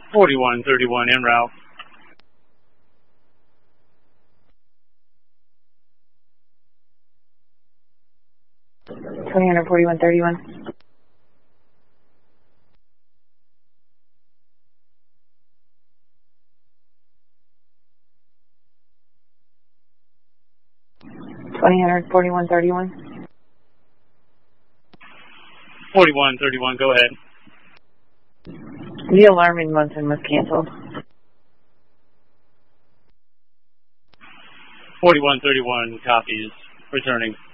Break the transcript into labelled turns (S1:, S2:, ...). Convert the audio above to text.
S1: 4131 en route.
S2: Hunter 4131. Hunter 4131.
S1: 4131, go ahead.
S2: The alarm in Munson was canceled.
S1: 4131 copies, returning.